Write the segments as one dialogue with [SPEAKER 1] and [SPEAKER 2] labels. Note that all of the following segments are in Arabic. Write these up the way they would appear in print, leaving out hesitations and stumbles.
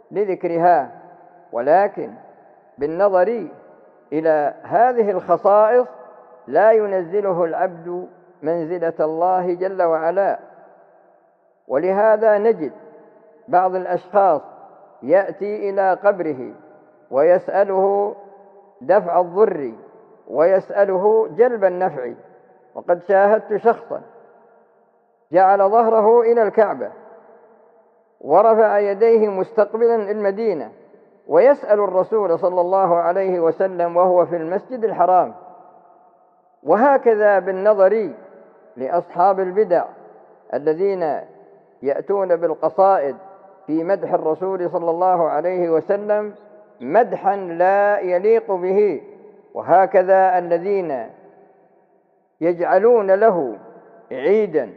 [SPEAKER 1] لذكرها، ولكن بالنظر إلى هذه الخصائص لا ينزله العبد منزلة الله جل وعلا. ولهذا نجد بعض الأشخاص يأتي إلى قبره ويسأله دفع الضر ويسأله جلب النفع. وقد شاهدت شخصا جعل ظهره إلى الكعبة ورفع يديه مستقبلا المدينة ويسأل الرسول صلى الله عليه وسلم وهو في المسجد الحرام. وهكذا بالنظر لأصحاب البدع الذين يأتون بالقصائد في مدح الرسول صلى الله عليه وسلم مدحا لا يليق به، وهكذا الذين يجعلون له عيدا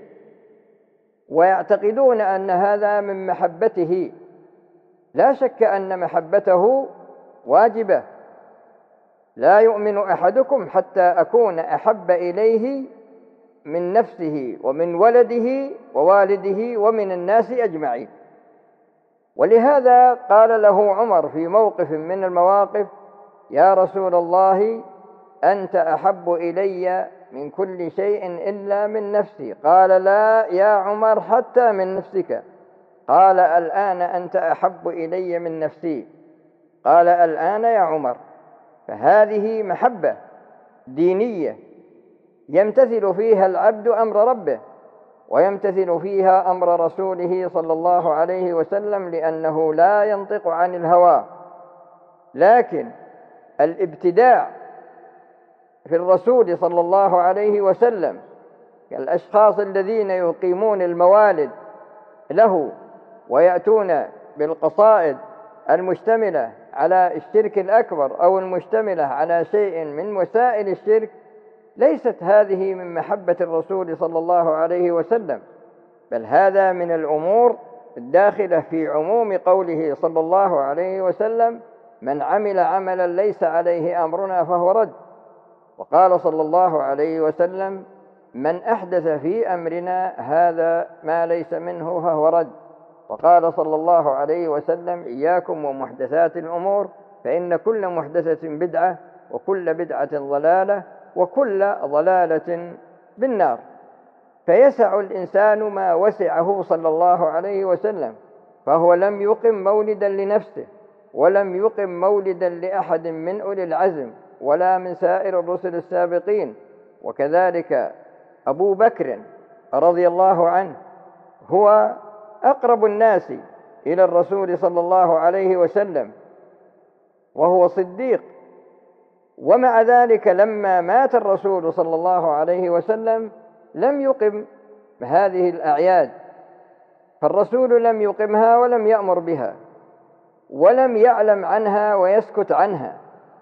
[SPEAKER 1] ويعتقدون أن هذا من محبته. لا شك أن محبته واجبة. لا يؤمن أحدكم حتى أكون أحب إليه من نفسه ومن ولده ووالده ومن الناس أجمعين. ولهذا قال له عمر في موقف من المواقف: يا رسول الله، أنت أحب إلي من كل شيء إلا من نفسي. قال: لا يا عمر، حتى من نفسك. قال: الآن أنت أحب إلي من نفسي. قال: الآن يا عمر. فهذه محبة دينية يمتثل فيها العبد أمر ربه ويمتثل فيها أمر رسوله صلى الله عليه وسلم، لأنه لا ينطق عن الهوى. لكن الابتداع في الرسول صلى الله عليه وسلم كالأشخاص الذين يقيمون الموالد له ويأتون بالقصائد المشتملة على الشرك الأكبر أو المشتملة على شيء من وسائل الشرك، ليست هذه من محبة الرسول صلى الله عليه وسلم، بل هذا من الأمور الداخلة في عموم قوله صلى الله عليه وسلم: من عمل عملا ليس عليه أمرنا فهو رد. وقال صلى الله عليه وسلم: من أحدث في أمرنا هذا ما ليس منه فهو رد. وقال صلى الله عليه وسلم: إياكم ومحدثات الأمور، فإن كل محدثة بدعة وكل بدعة ضلالة وكل ضلالة بالنار. فيسع الإنسان ما وسعه صلى الله عليه وسلم، فهو لم يقم مولدا لنفسه ولم يقم مولدا لأحد من أولي العزم ولا من سائر الرسل السابقين. وكذلك أبو بكر رضي الله عنه هو أقرب الناس إلى الرسول صلى الله عليه وسلم وهو صديق، ومع ذلك لما مات الرسول صلى الله عليه وسلم لم يقم هذه الأعياد، فالرسول لم يقمها ولم يأمر بها ولم يعلم عنها ويسكت عنها.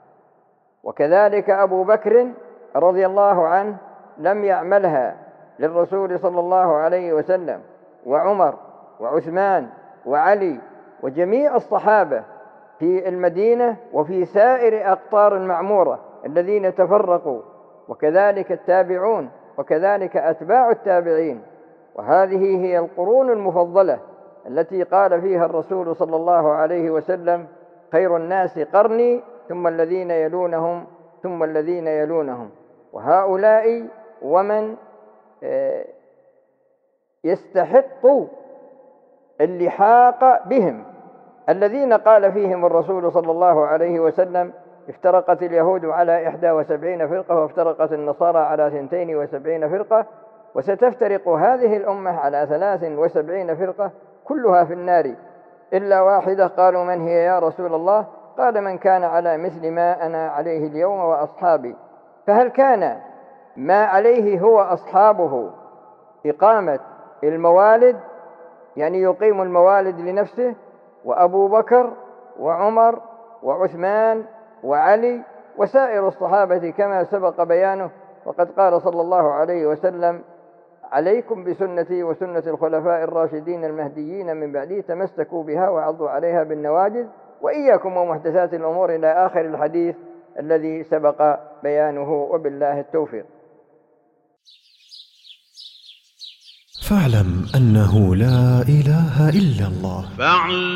[SPEAKER 1] وكذلك أبو بكر رضي الله عنه لم يعملها للرسول صلى الله عليه وسلم، وعمر وعثمان وعلي وجميع الصحابة في المدينة وفي سائر أقطار المعمورة الذين تفرقوا، وكذلك التابعون وكذلك أتباع التابعين. وهذه هي القرون المفضلة التي قال فيها الرسول صلى الله عليه وسلم: خير الناس قرني ثم الذين يلونهم ثم الذين يلونهم. وهؤلاء ومن يستحق اللحاق بهم الذين قال فيهم الرسول صلى الله عليه وسلم: افترقت اليهود على 71 فرقة وافترقت النصارى على 72 فرقة وستفترق هذه الأمة على 73 فرقة كلها في النار إلا واحدة. قالوا: من هي يا رسول الله؟ قال: من كان على مثل ما أنا عليه اليوم وأصحابي. فهل كان ما عليه هو أصحابه إقامة الموالد، يعني يقيم الموالد لنفسه، وأبو بكر وعمر وعثمان وعلي وسائر الصحابة كما سبق بيانه؟ وقد قال صلى الله عليه وسلم: عليكم بسنتي وسنة الخلفاء الراشدين المهديين من بعدي، تمسكوا بها وعضوا عليها بالنواجذ، وإياكم ومحدثات الأمور، إلى آخر الحديث الذي سبق بيانه، وبالله التوفيق.
[SPEAKER 2] فاعلم أنه لا إله إلا الله.